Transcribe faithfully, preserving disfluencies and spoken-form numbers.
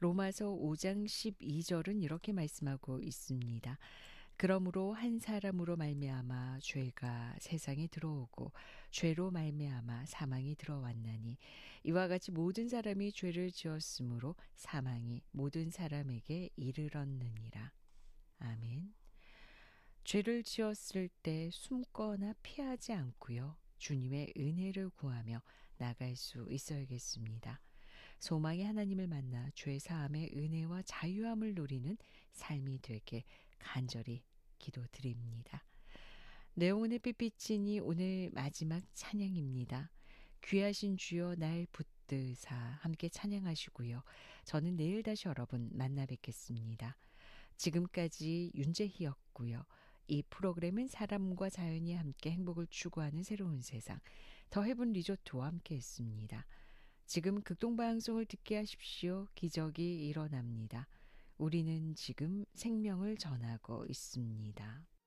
로마서 오 장 십이 절은 이렇게 말씀하고 있습니다. 그러므로 한 사람으로 말미암아 죄가 세상에 들어오고 죄로 말미암아 사망이 들어왔나니 이와 같이 모든 사람이 죄를 지었으므로 사망이 모든 사람에게 이르렀느니라. 아멘. 죄를 지었을 때 숨거나 피하지 않고요. 주님의 은혜를 구하며 나갈 수 있어야겠습니다. 소망의 하나님을 만나 죄 사함의 은혜와 자유함을 누리는 삶이 되게 간절히 기도드립니다. 내용은 햇빛 비치니 오늘 마지막 찬양입니다. 귀하신 주여 날 붙드사 함께 찬양하시고요. 저는 내일 다시 여러분 만나 뵙겠습니다. 지금까지 윤재희였고요. 이 프로그램은 사람과 자연이 함께 행복을 추구하는 새로운 세상 더 헤븐 리조트와 함께 했습니다. 지금 극동방송을 듣게 하십시오. 기적이 일어납니다. 우리는 지금 생명을 전하고 있습니다.